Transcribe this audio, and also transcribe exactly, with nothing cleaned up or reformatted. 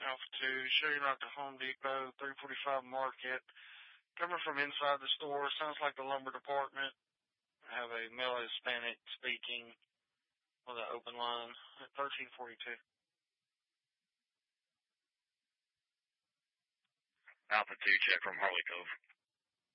Alpha two, show you around to Home Depot, three forty-five Market. Coming from inside the store, sounds like the lumber department. I have a male Hispanic speaking on the open line at thirteen forty-two. Alpha two, check from Harley Cove.